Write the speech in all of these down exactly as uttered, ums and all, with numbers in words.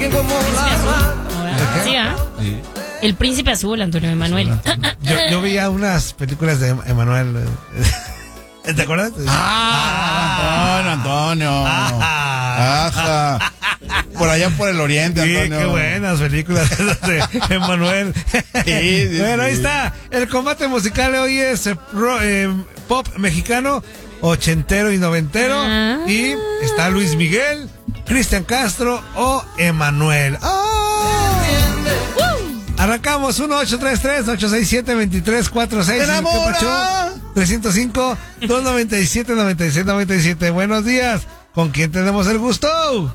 que como la... Sí, ¿ah? Sí. El Príncipe Azul, Antonio Emanuel. Yo, yo veía unas películas de Emanuel. ¿Te acuerdas? Ah, Antonio, Antonio. Ajá. Por allá por el oriente, Antonio. Sí, qué buenas películas de Emanuel. Sí, sí, bueno, sí. Ahí está. El combate musical de hoy es eh, eh, pop mexicano, ochentero y noventero. Ah. Y está Luis Miguel, Cristian Castro o Emanuel. ¡Oh! Arrancamos. Uno ocho tres tres, ocho seis siete, dos tres cuatro seis. trescientos cinco, doscientos noventa y siete, noventa y seis, noventa y siete. Buenos días. ¿Con quién tenemos el gusto?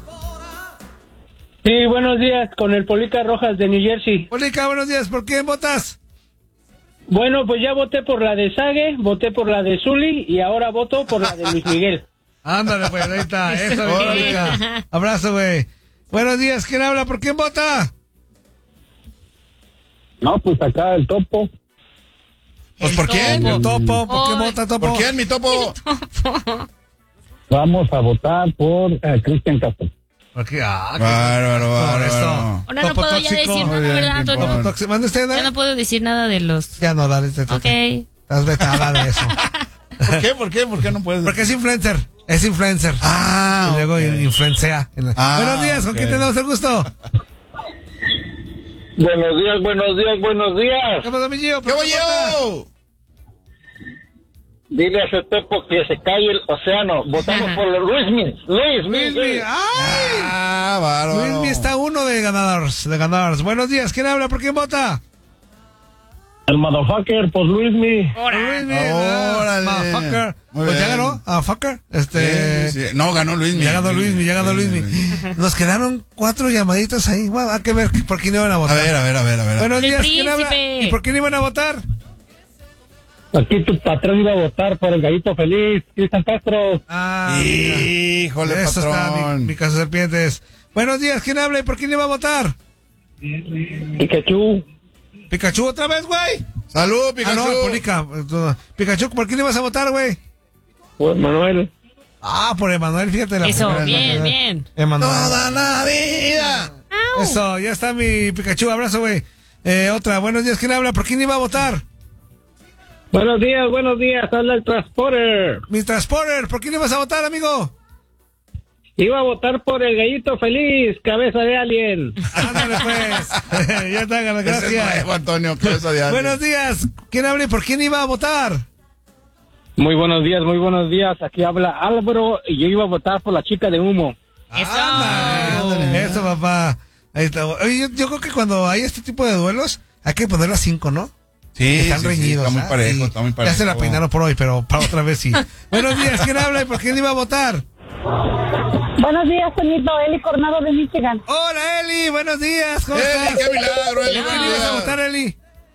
Sí, buenos días. Con el Polica Rojas de New Jersey. Polica, buenos días. ¿Por quién votas? Bueno, pues ya voté por la de Sage, voté por la de Zuli y ahora voto por la de Luis Miguel. Ándale, pues, ahí está. Eso, Polica. Abrazo, güey. Buenos días. ¿Quién habla? ¿Por quién vota? No, pues acá el Topo. ¿Pues por quién? El Topo. ¿Por qué vota Topo? ¿Por quién, mi Topo? topo. Vamos a votar por eh, Cristian Castro. Porque, ah, qué bárbaro, bárbaro. Esto. Ahora no puedo ya decir nada, ¿verdad, Antonio? ¿Mande usted? Ya no puedo decir nada de los... Ya no, dale. Te, te, ok. Estás vetada de eso. ¿Por qué? ¿Por qué? ¿Por qué no puedes? Porque es influencer. Es influencer. Ah, y luego okay. influencia. Ah, buenos días. ¿Con okay. quién tenemos el gusto? Buenos días, buenos días, buenos días. ¿Qué pasó, mi Gio? ¿Qué voy yo? Dile a ese Topo que se calle el océano. Votamos por Luismi. Luismi. Luismi. ¡Ay! Ah, bárbaro. Luismi está uno de ganadores. De ganadores. Buenos días. ¿Quién habla? ¿Por quién vota? El motherfucker, pues Luismi. Luismi. Órale. Motherfucker. Pues bien. Ya ganó. A fucker. Este. Sí, sí. No, ganó Luismi. Ya ganó Luismi. Ya ganó Luismi. Nos quedaron cuatro llamaditas ahí. Bueno, hay que ver por quién iban a votar. A ver, a ver, a ver, a ver. Buenos días. ¿Quién habla? ¿Y por quién iban a votar? Aquí tu patrón iba a votar por el Gallito Feliz, Cristian Castro. Ah, híjole, eso patrón. Está mi, mi casa de serpientes. Buenos días, ¿quién habla y por quién iba a votar? Pikachu. Pikachu otra vez, güey. Salud, Pikachu. Ah, no, Polica. Pikachu, ¿por quién ibas a votar, güey? Por Manuel. Ah, por Emanuel, fíjate. La eso, bien, bien. Emanuel. Toda la vida. Au. Eso, ya está mi Pikachu, abrazo, güey. Eh, otra, buenos días, ¿quién habla? ¿Por quién iba a votar? Buenos días, buenos días, habla el Transporter. Mi Transporter, ¿por quién ibas a votar, amigo? Iba a votar por el Gallito Feliz, cabeza de alien. Ándale, pues. Ya está, gracias. Ese es nuevo, Antonio, cabeza de alien. Buenos días, ¿quién habla y por quién iba a votar? Muy buenos días, muy buenos días. Aquí habla Álvaro y yo iba a votar por la chica de humo. Eso. Ándale, ándale. Eso, papá. Ahí está. Oye, yo, yo creo que cuando hay este tipo de duelos, hay que ponerlo a cinco, ¿no? Sí, están sí, reñidos. Sí, está muy ¿ah? parejo, Sí. está muy parejo. Ya se la peinaron por hoy, pero para otra vez sí. Buenos días, ¿quién habla y por quién iba a votar? Buenos días, Toñito, Eli Coronado de Michigan. Hola, Eli, buenos días. ¿Cómo Eli, estás? qué milagro, Eli. ¿Por quién ibas a votar, Eli?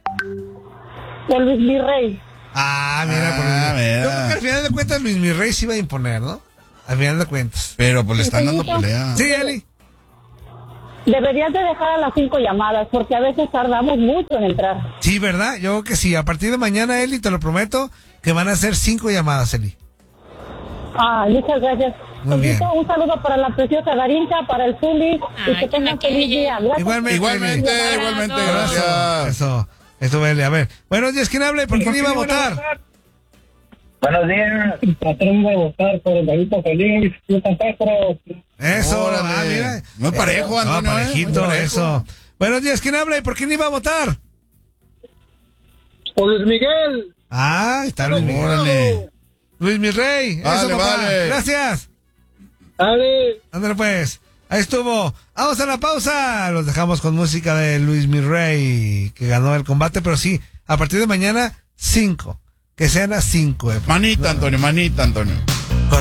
Por Luis Mirrey. Ah, mira, Ah, por Luis. mira. Yo creo que al final de cuentas Luis Mirrey se iba a imponer, ¿no? Al final de cuentas. Pero pues le están dando pelea. Sí, Eli. Deberías de dejar a las cinco llamadas, porque a veces tardamos mucho en entrar. Sí, ¿verdad? Yo creo que sí. A partir de mañana, Eli, te lo prometo, que van a ser cinco llamadas, Eli. Ah, muchas gracias. Muy bien. Un saludo para la preciosa Darinka, para el Zuli, y que tengan feliz día. Gracias. Igualmente, Igualmente, Eli. igualmente, Abrazo. gracias. Eso, eso, Eli. A ver, buenos días, ¿quién habla y por quién iba a votar? Buenos días. El patrón iba a votar por el Gallito Feliz, Cristian Castro. Eso, Órale. ah, mira. Muy parejo, No, Antonio. parejito, ¿eh? Muy parejo. eso. Buenos días, ¿quién habla y por quién iba a votar? Por Luis Miguel. Ah, está Luis Miguel. Órale. Luis Mirrey. Eso, Vale, papá. vale. Gracias. Dale. Ándale, pues. Ahí estuvo. Vamos a la pausa. Los dejamos con música de Luis Mirrey, que ganó el combate, pero sí, a partir de mañana, cinco. Que sean las cinco. Eh. Manita, Antonio, manita, Antonio.